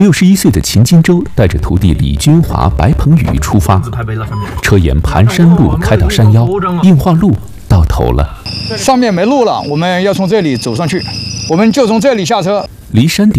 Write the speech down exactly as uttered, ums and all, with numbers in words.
六十一岁的秦金洲带着徒弟李军华、白鹏宇出发，车沿盘山路开到山腰，硬化路到头了。 上面没路了，我们要从这里走上去，我们就从这里下车。 离山顶